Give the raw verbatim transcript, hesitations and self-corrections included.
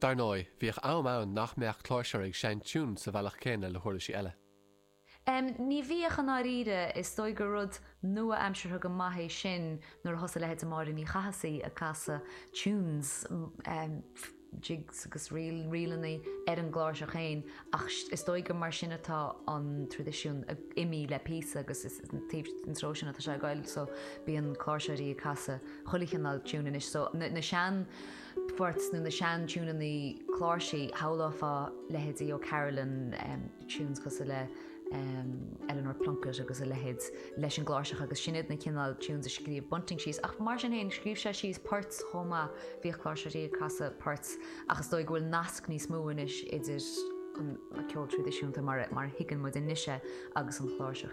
Dar nói, bhíoh am nach meach chláirseir ag sein tún sa bhealach céine le thuirla sí eile. Um, ní bhíoch an áíre is dói go rud nua amsirtha go maithé sin nuair thosa le head amár ní chasaí a casa tunes um, jigs agus rialaí ar an gláir a chéin ach is dói go mar sin atá an tradiisiún imi le písa agus is anró sin atá se gail so bí an chláirseí a casa cholichanál túúnan is so na, na sean Forts nu na sean túúnan í chláirsaí háláfá lehéadí ó Carolyn um, tunes cos le Um, Eleanor Plunkett agus a lehéid leis an gláiseach agus sinad na cinál túúns a scríomh bunting síos ach mar sin héin scríb se síos parts chomá bhíoh chláirseí casa parts agus dói ghfuil nasc níos móis idir an ceol tradiisiúnta mar mar higann mu in níise agus an chláirseach.